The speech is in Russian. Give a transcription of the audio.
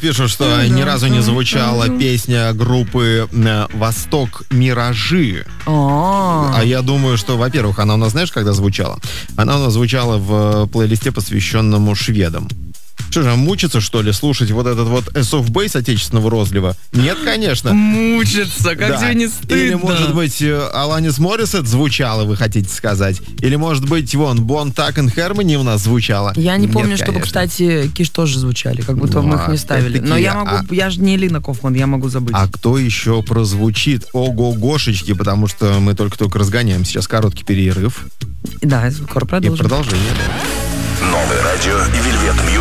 пишут, что ни разу не звучала песня группы «Восток Миражи». А я думаю, что, во-первых, она у нас, знаешь, когда звучала? Она у нас звучала в плейлисте, посвященному шведам. Что же, мучиться, что ли, слушать вот этот вот Ace of Base отечественного розлива? Нет, конечно. Мучиться, как тебе не стыдно? Или, может быть, Alanis Morissette звучала, вы хотите сказать? Или, может быть, Bone Thugs-n-Harmony у нас звучала? Я не помню, Нет, чтобы, конечно. кстати, Киш тоже звучали, как будто мы их не ставили. Но я могу, я же не Лина Кофман, я могу забыть. А кто еще прозвучит? Ого-гошечки, потому что мы только-только разгоняем. Сейчас короткий перерыв. Да, скоро И продолжим. продолжение. Новое радио Velvet Music